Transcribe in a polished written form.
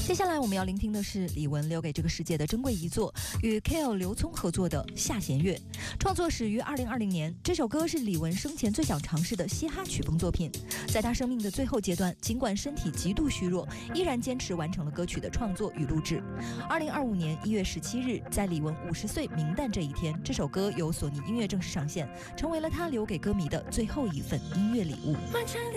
接下来我们要聆听的是李玟留给这个世界的珍贵遗作，与 KL 刘聪合作的《下弦月》。创作始于2020年，这首歌是李玟生前最想尝试的嘻哈曲风作品。在她生命的最后阶段，尽管身体极度虚弱，依然坚持完成了歌曲的创作与录制。2025年1月17日，在李玟50岁冥诞这一天，这首歌由索尼音乐正式上线，成为了她留给歌迷的最后一份音乐礼物。